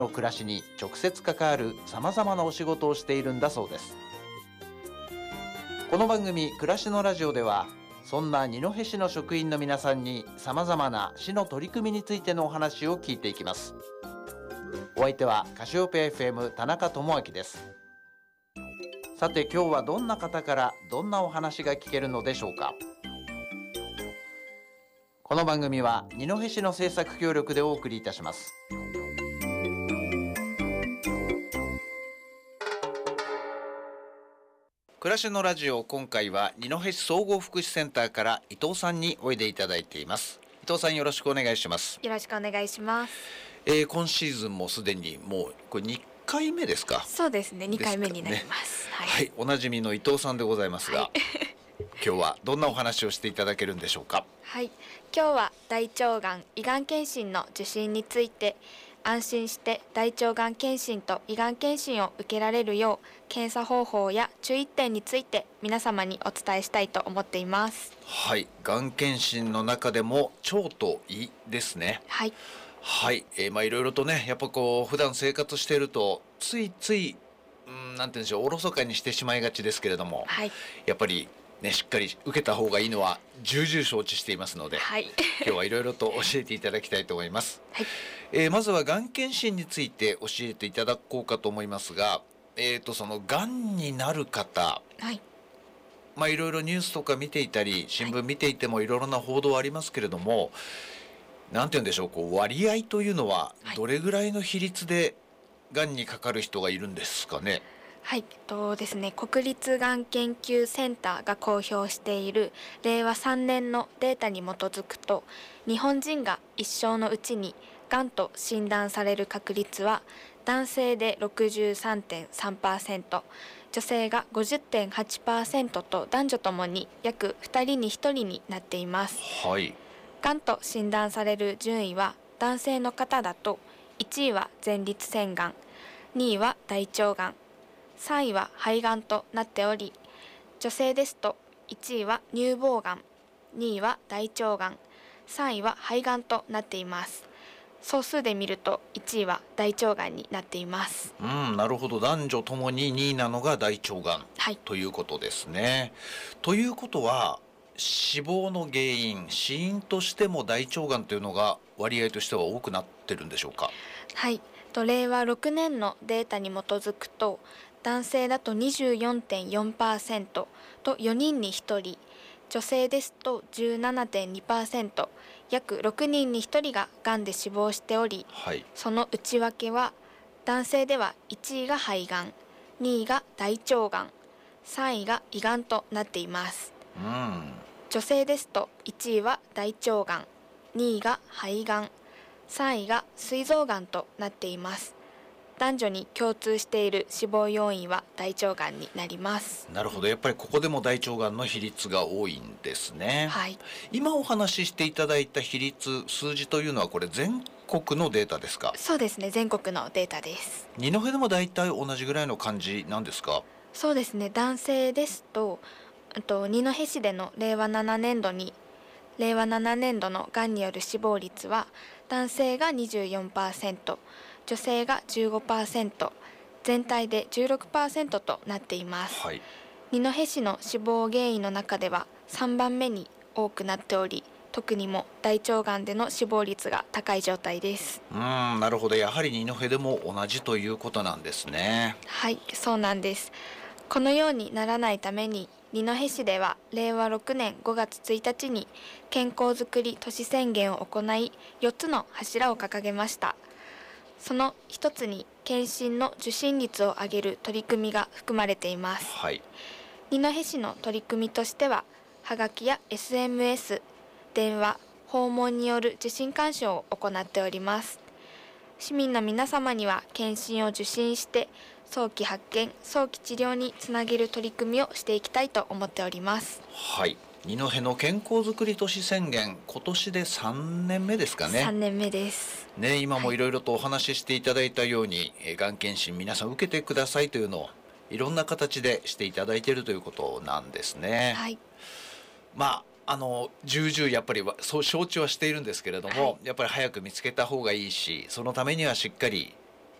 の暮らしに直接関わるさまざまなお仕事をしているんだそうです。この番組暮らしのラジオでは、そんな二戸市の職員の皆さんにさまざまな市の取り組みについてのお話を聞いていきます。お相手はカシオペア FM 田中智明です。さて今日はどんな方からどんなお話が聞けるのでしょうか。この番組は二戸市の制作協力でお送りいたします。暮らしのラジオ、今回は二戸市総合福祉センターから伊藤さんにおいでいただいています。伊藤さん、よろしくお願いします。 よろしくお願いします。 今シーズンもすでにもうこれ2回目ですか。 そうですね、2回目になります。 はい、おなじみの伊藤さんでございますが、今日はどんなお話をしていただけるんでしょうか。 はい、今日は大腸がん胃がん検診の受診について、安心して大腸がん検診と胃がん検診を受けられるよう、検査方法や注意点について皆様にお伝えしたいと思っています。 はい、がん検診の中でも腸と胃ですね。 はいはい、いろいろとね、やっぱこう普段生活しているとついついなんて言うんでしょう、おろそかにしてしまいがちですけれども、 はい、 やっぱりね、しっかり受けた方がいいのは重々承知していますので、 はい、 今日はいろいろと教えていただきたいと思います。 はい、 まずはがん検診について教えていただこうかと思いますが、そのがんになる方、 はい、 いろいろニュースとか見ていたり新聞見ていてもいろいろな報道ありますけれども、なんて言うんでしょう、こう割合というのはどれぐらいの比率でがんにかかる人がいるんですかね。 はい、ですね、国立がん研究センターが公表している令和3年のデータに基づくと、日本人が一生のうちにがんと診断される確率は男性で 63.3%、女性が 50.8% と男女ともに約2人に1人になっています。 はい。 がんと診断される順位は、男性の方だと1位は前立腺がん、2位は大腸がん、3位は肺がんとなっており、女性ですと1位は乳房がん、2位は大腸がん、3位は肺がんとなっています。総数で見ると1位は大腸がんになっています。 なるほど。男女ともに2位なのが大腸がん、 はい、 ということですね。ということは死亡の原因、死因としても大腸がんというのが割合としては多くなってるんでしょうか。 はい、令和6年のデータに基づくと、男性だと 24.4% と4人に1人、女性ですと 17.2%、約6人に1人ががんで死亡しており、 はい、 その内訳は、男性では1位が肺がん、2位が大腸がん、3位が胃がんとなっています。女性ですと1位は大腸がん、2位が肺がん、3位が膵臓がんとなっています。男女に共通している死亡要因は大腸がんになります。 なるほど。やっぱりここでも大腸がんの比率が多いんですね。 はい、 今お話ししていただいた比率、数字というのはこれ全国のデータですか。 そうですね、全国のデータです。 二戸でも大体同じぐらいの感じなんですか。 そうですね、男性ですと二戸市での令和7年度のがんによる死亡率は、男性が 24%、女性が 15%、全体で 16% となっています。 はい、 二戸市の死亡原因の中では3番目に多くなっており、特にも大腸がんでの死亡率が高い状態です。 なるほど。やはり二戸でも同じということなんですね。 はい、そうなんです。このようにならないために、二戸市では令和6年5月1日に健康づくり都市宣言を行い、4つの柱を掲げました。その一つに検診の受診率を上げる取り組みが含まれています。 はい、 二戸市の取り組みとしては、はがきや SMS、電話、訪問による受診勧奨を行っております。市民の皆様には検診を受診して早期発見、早期治療につなげる取り組みをしていきたいと思っております。 はい、二戸の健康づくり都市宣言、今年で3年目ですかね。 3年目ですね。今もいろいろとお話ししていただいたように、がん検診皆さん受けてくださいというのをいろんな形でしていただいているということなんですね。 はい、 重々やっぱりそう承知はしているんですけれども、 はい、 やっぱり早く見つけた方がいいし、そのためにはしっかり